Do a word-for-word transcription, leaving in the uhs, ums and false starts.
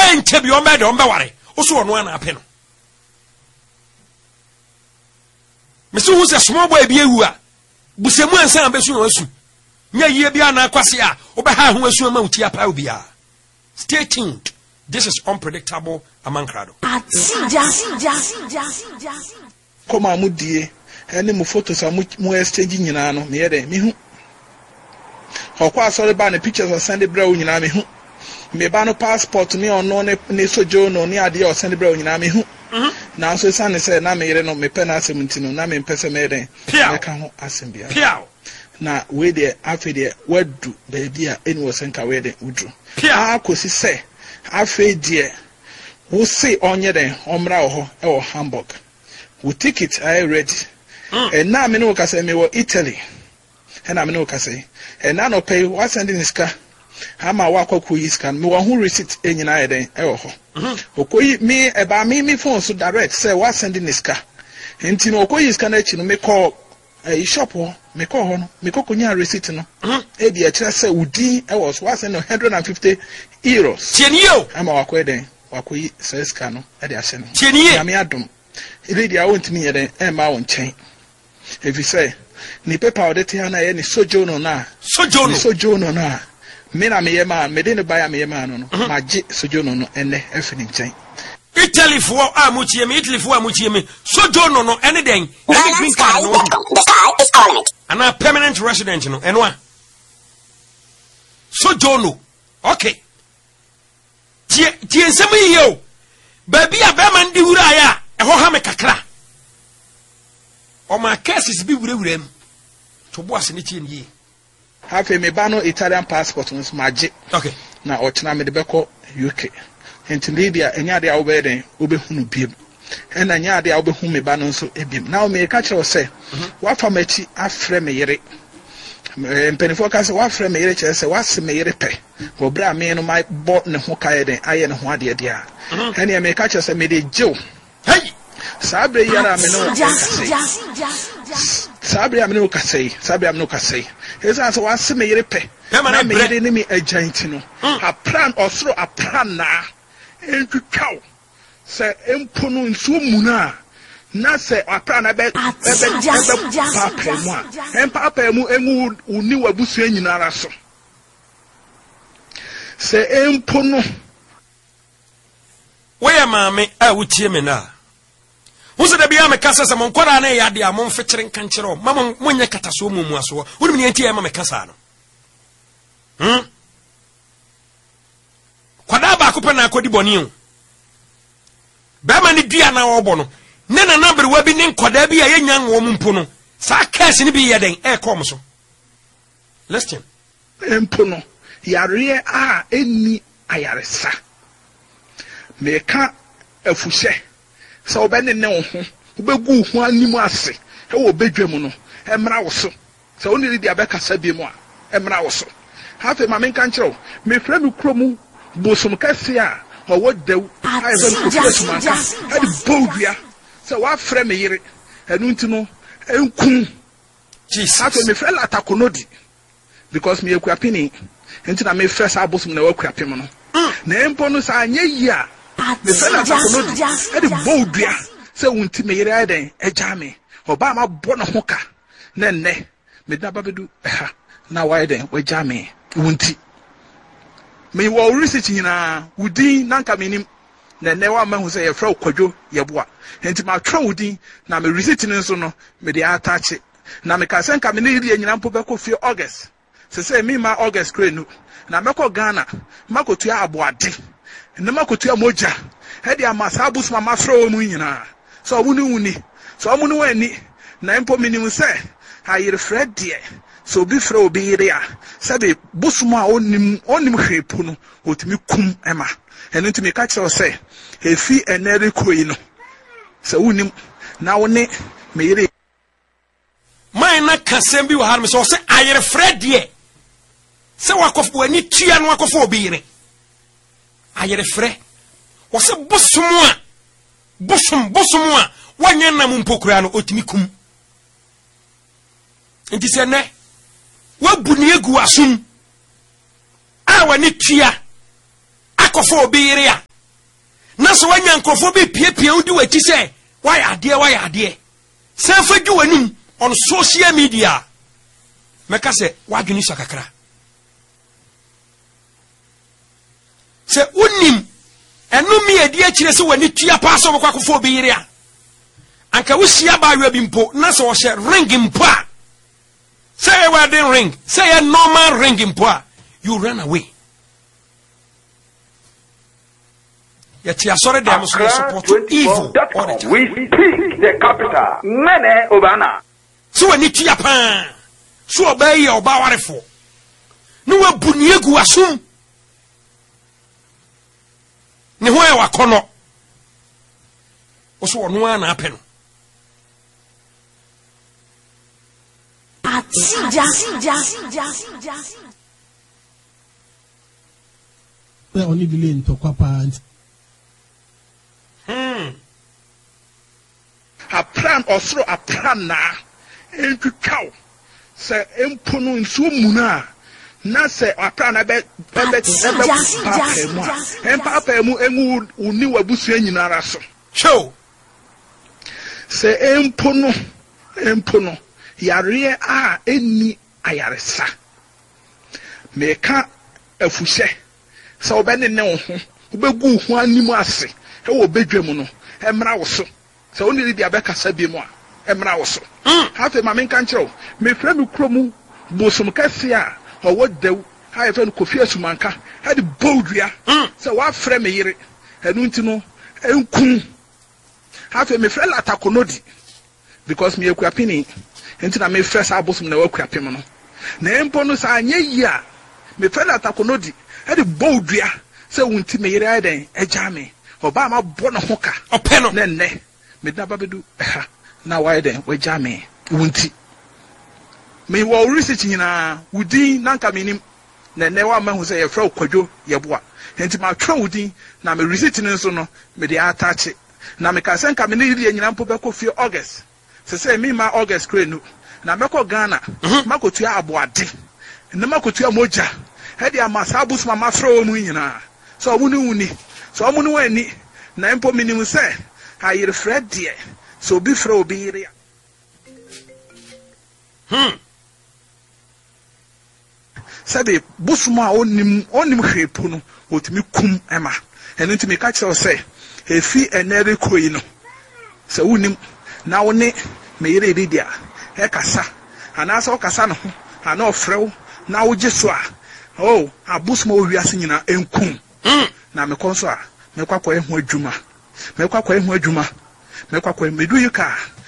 enche bi ombe de ombe ware oso ono ana ape no mesu hu se small boy bi ewu a busemu ansan abesu no asu nya yie bi ana kwase a obe ha ho asu ma uti apa obi a. Stay tuned. This is Unpredictable Among Crowd. Come on, Mudie, and then photos are more exchanging in an arm. Me, me, or quite sorry about the pictures of Sandy Brown in Army. Me ban passport to me or no so Joe no near idea of Sandy Brown in Army. Now, so Sandy said, I made no me pen as seventeen, no me person made a can't ask him. Now, where there after there, what do baby any was sent away the Udru? I could say, I feel dear. We'll say on your day, Omra or Hamburg. We take it, I ready. And now I know say me were Italy. And I know say, and now no pay what's sending this car. I'm a walk of quiz can me one who receipt in United. Okay, me about me, me phone so direct say what's sending this car. And Tino is connection me call a shop or me call on me coconia receipt no. Eh, the address say Udi, I was what's in one hundred fifty euros. Tienio, I'm a walk wedding. Wakui says cano at the Asen. Tienio, me adum. Lady, I want me at a mountain chain. If you say, Ni pepa de tiana any sojourno na. Sojourno. Sojourno na. Mena me man, me didn't buy me man no. My j sojourno no and the effing chain. Italy for Amuchi, Italy for Amuchi, sojourno no anything. Any green card no. The sky is calling it. And a permanent resident no. And what? Sojourno. Okay. Tien semi yo. Baby a beman di uraya. Eho ha me kakra. O ma cases bi wurewurem. To boas ni tien yi. Hafe me ba no Italian passport no maje. Okay. Na o chena me de beko U K. Enti Lydia enya de awbe den obehunu biem. Ena nya de awbehu me ba no so ebiem. Na o me ka kire o se. Wa fa machi afre me yere. Mpenifo ka se wa afre me yere kire se wa se me yere pe. Wo bra me no my bo ne ho kae den aye ne ho ade ade a. Ena me ka kire se me de jew. Hey. Sabre yara me no Sabre am no kasei Sabre am no kasei esa so wase me yere pe na me yere ni me ajanti no a plan osoro a plan na entwitwaw se empo no nso mu na na se a plan na be be papa mu a em papa mu enu uni wabusu anyinara so se empo no we mama a wutie me na Who's the Biama Casas among Corane Yadia, Mon Fetchering Canchero, Mamma Munya Cataso Muaso, wouldn't be Antia Mamma Casano. Hm? Quadaba Cupana Codibonio Bamani Diana Obono, Nana number webbing in Quadabia, a young woman Puno, Sarkas in be adding air comso. Listen, Empono, Yaria ah, any Ayaresa. Meka a fushe. So bene ne ho obegu ho animu ase e wo bedwam no emra wo so so oni di abeka sabi mu a emra wo so hafe ma men kan kire me fra mi kromu bosom kase a wo dew ai so ko fresh man ka e di bowdua so wa fra me yire enu ntino enkum Jesus hafe me fra la takonodi because me ekuapini ntina me fra sa bosom na wa kuapem no na empo no sa anya yi a me fella takonodi e de bowdua se wunti me yere aden ejame oba ma bo no hoka na nne me da babedu ha na wa eden we jame wunti me wo research nyina wudi nanka menim na nne wa ma hu se ye fra kwadwo ye boa enti ma twa wudi na me research ni nso no me de attach na me ka senka me ne nyina mpo be ko fie August se se me ma August krenu na me ko Ghana makotu aboade Nema kotua moja hedi amasa abus mama fro mu nyina so omunu wuni so omunu wani na empo minim se ayire fred de so bi fro obi yire a sabe busumu a onim onim hwepu no otimi kum ema eno ntimi ka kire se efi enere koyi no se wunim na woni me yire mai na kasem bi wa har me so se ayire fred de se wakofu ani tua no wakofu obi yire ayere frɛ wo se bosomo a bosom bosomo a wanya na mu mpokura no otimi kum enti se ne wabu ne egu asum a wani tua akofo obi yire a na so wanya nkofo bi piepie udi wati se why ade why ade se fa du wanum on social media meka se wadwini so kakra se unim enumi edi akire se wani tua pa so bokwa kofo bi yire a anka wusia ba awa bi mpo na so wo hye ring mpo a say a wedding ring say a normal ring mpo a you run away. Yet you are sorry they must support evil all the time. We speak the capital. Mene Obana. So when you pan, so obey your powerful. No one bunyegu assume. Ni where wa kono. Also no one happen. Atija, atija, atija, atija. We only believe in Tokwapa. Hmm. A plan or throw a plan na into cow. Say empunu in sumuna. Na say a plan a bet bet Empapa mu emu uni wabusu enyinara so. Show. Say empunu empunu yare a eni ayaresa. Meka afuse. Sa obene ne ho. Obegu ho animu ase. E wo bedwam no emra wo so se oni di abeka sabi mu a emra wo so hafe ma men kan kire me fra me kromu bosom kase a owo dew ha ye fa no kofi asumanka ha di bowdua se wa fra me yire enu nti no enkun hafe me fra la takonodi because me ekuapini nti na me fra sa bosom na wa kuapem no na empo no sa anye yi a me fra la takonodi ha di bowdua se wunti me yire aden ejame oba ma bona hoka openo ne ne me da babedu ha na why den we jame wunti me wo research nyina wudi nanka minim ne ne wa ma hu se ye fra kwadwo ye boa enti ma twa wudi na me research ne so no me dey attach na me ka sen ka me ne ye nyina mpo be ko fie August se se me ma August krenu na me ko Ghana makotu aboade ne makotu moja he dey amasa abus mama fra o mu nyina so omu ni wuni so omu ni wani na empo minimum say ayire fred die so obi fra obi yire hmm sabe busuma onim onim hwepu no otimi kum ema eno ntimi ka kire say efi enere koyi no se wonim na woni me yire dia e kasa ana so kasa no ana ofrew na wo giso a oh abusuma owiase nyina enkum na me konso a me kwakwa ehu adwuma me kwakwa ehu adwuma me kwakwa medu yika